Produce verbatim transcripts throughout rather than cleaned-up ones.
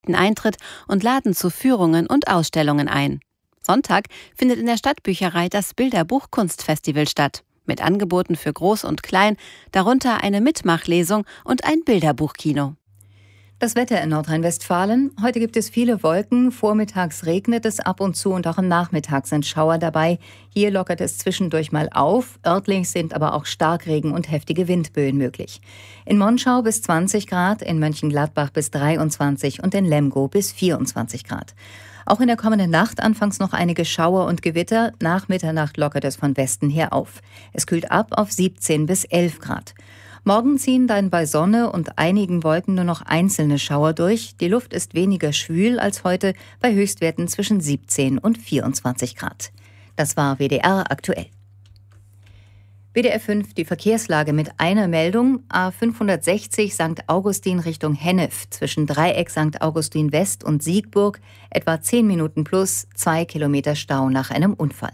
erleichterten Eintritt und laden zu Führungen und Ausstellungen ein. Sonntag findet in der Stadtbücherei das Bilderbuch Kunstfestival statt, mit Angeboten für Groß und Klein, darunter eine Mitmachlesung und ein Bilderbuchkino. Das Wetter in Nordrhein-Westfalen. Heute gibt es viele Wolken. Vormittags regnet es ab und zu und auch am Nachmittag sind Schauer dabei. Hier lockert es zwischendurch mal auf. Örtlich sind aber auch Starkregen und heftige Windböen möglich. In Monschau bis zwanzig Grad, in Mönchengladbach bis dreiundzwanzig und in Lemgo bis vierundzwanzig Grad. Auch in der kommenden Nacht anfangs noch einige Schauer und Gewitter. Nach Mitternacht lockert es von Westen her auf. Es kühlt ab auf siebzehn bis elf Grad. Morgen ziehen dann bei Sonne und einigen Wolken nur noch einzelne Schauer durch. Die Luft ist weniger schwül als heute, bei Höchstwerten zwischen siebzehn und vierundzwanzig Grad. Das war W D R aktuell. W D R fünf, die Verkehrslage mit einer Meldung. A fünfhundertsechzig Sankt Augustin Richtung Hennef zwischen Dreieck Sankt Augustin West und Siegburg. Etwa zehn Minuten plus, zwei Kilometer Stau nach einem Unfall.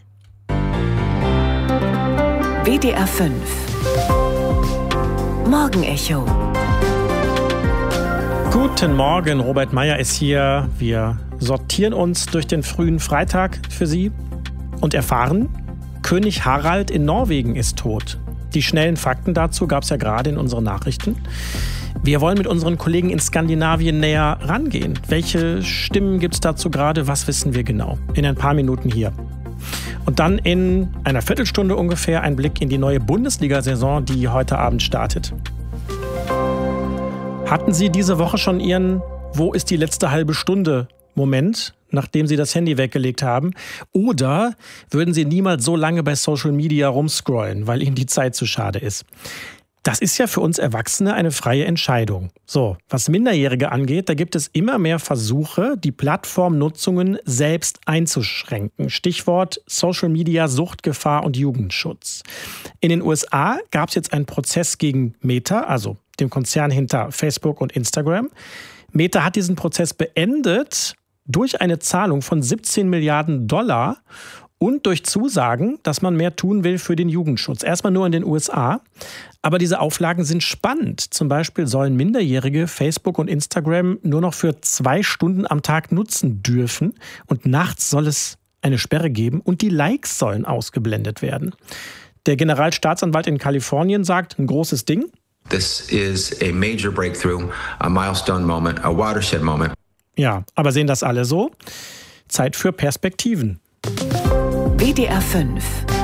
W D R fünf Morgenecho. Guten Morgen, Robert Meyer ist hier. Wir sortieren uns durch den frühen Freitag für Sie und erfahren, König Harald in Norwegen ist tot. Die schnellen Fakten dazu gab es ja gerade in unseren Nachrichten. Wir wollen mit unseren Kollegen in Skandinavien näher rangehen. Welche Stimmen gibt es dazu gerade? Was wissen wir genau? In ein paar Minuten hier. Und dann in einer Viertelstunde ungefähr ein Blick in die neue Bundesliga-Saison, die heute Abend startet. Hatten Sie diese Woche schon Ihren Wo ist die letzte halbe Stunde Moment, nachdem Sie das Handy weggelegt haben? Oder würden Sie niemals so lange bei Social Media rumscrollen, weil Ihnen die Zeit zu schade ist? Das ist ja für uns Erwachsene eine freie Entscheidung. So, was Minderjährige angeht, da gibt es immer mehr Versuche, die Plattformnutzungen selbst einzuschränken. Stichwort Social Media, Suchtgefahr und Jugendschutz. In den U S A gab es jetzt einen Prozess gegen Meta, also dem Konzern hinter Facebook und Instagram. Meta hat diesen Prozess beendet durch eine Zahlung von siebzehn Milliarden Dollar und durch Zusagen, dass man mehr tun will für den Jugendschutz. Erstmal nur in den U S A. Aber diese Auflagen sind spannend. Zum Beispiel sollen Minderjährige Facebook und Instagram nur noch für zwei Stunden am Tag nutzen dürfen. Und nachts soll es eine Sperre geben und die Likes sollen ausgeblendet werden. Der Generalstaatsanwalt in Kalifornien sagt, ein großes Ding. This is a major breakthrough, a milestone moment, a watershed moment. Ja, aber sehen das alle so? Zeit für Perspektiven. W D R fünf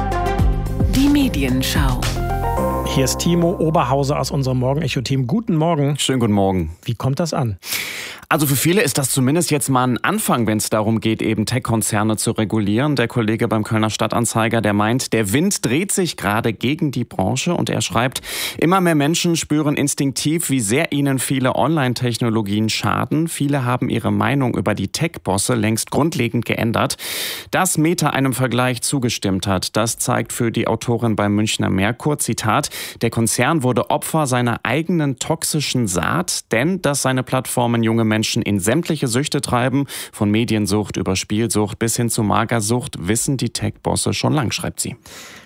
Die Medienschau. Hier ist Timo Oberhauser aus unserem Morgenecho-Team. Guten Morgen. Schönen guten Morgen. Wie kommt das an? Also für viele ist das zumindest jetzt mal ein Anfang, wenn es darum geht, eben Tech-Konzerne zu regulieren. Der Kollege beim Kölner Stadtanzeiger, der meint, der Wind dreht sich gerade gegen die Branche und er schreibt, immer mehr Menschen spüren instinktiv, wie sehr ihnen viele Online-Technologien schaden. Viele haben ihre Meinung über die Tech-Bosse längst grundlegend geändert. Dass Meta einem Vergleich zugestimmt hat, das zeigt für die Autorin beim Münchner Merkur, Zitat, der Konzern wurde Opfer seiner eigenen toxischen Saat, denn dass seine Plattformen junge Menschen in sämtliche Süchte treiben, von Mediensucht über Spielsucht bis hin zu Magersucht, wissen die Tech-Bosse schon lang, schreibt sie.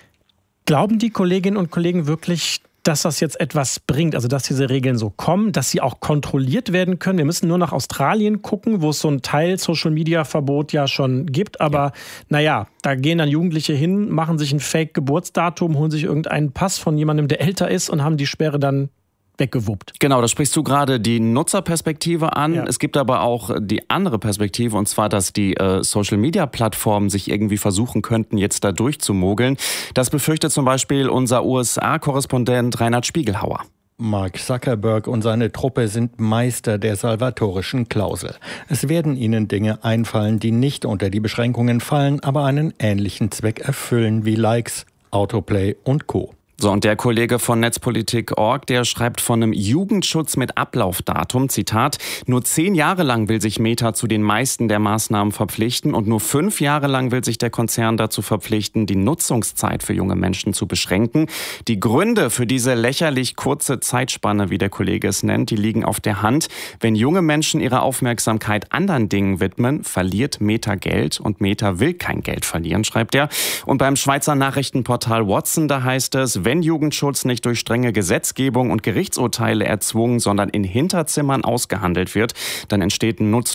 Glauben die Kolleginnen und Kollegen wirklich, dass das jetzt etwas bringt, also dass diese Regeln so kommen, dass sie auch kontrolliert werden können? Wir müssen nur nach Australien gucken, wo es so ein Teil-Social-Media-Verbot ja schon gibt. Aber ja. naja, da gehen dann Jugendliche hin, machen sich ein Fake-Geburtsdatum, holen sich irgendeinen Pass von jemandem, der älter ist und haben die Sperre dann weggewuppt. Genau, da sprichst du gerade die Nutzerperspektive an. Ja. Es gibt aber auch die andere Perspektive, und zwar, dass die äh, Social-Media-Plattformen sich irgendwie versuchen könnten, jetzt da durchzumogeln. Das befürchtet zum Beispiel unser U S A-Korrespondent Reinhard Spiegelhauer. Mark Zuckerberg und seine Truppe sind Meister der salvatorischen Klausel. Es werden ihnen Dinge einfallen, die nicht unter die Beschränkungen fallen, aber einen ähnlichen Zweck erfüllen wie Likes, Autoplay und Co. So, und der Kollege von Netzpolitik Punkt org, der schreibt von einem Jugendschutz mit Ablaufdatum, Zitat, nur zehn Jahre lang will sich Meta zu den meisten der Maßnahmen verpflichten und nur fünf Jahre lang will sich der Konzern dazu verpflichten, die Nutzungszeit für junge Menschen zu beschränken. Die Gründe für diese lächerlich kurze Zeitspanne, wie der Kollege es nennt, die liegen auf der Hand. Wenn junge Menschen ihre Aufmerksamkeit anderen Dingen widmen, verliert Meta Geld und Meta will kein Geld verlieren, schreibt er. Und beim Schweizer Nachrichtenportal Watson, da heißt es, wenn Jugendschutz nicht durch strenge Gesetzgebung und Gerichtsurteile erzwungen, sondern in Hinterzimmern ausgehandelt wird, dann entsteht ein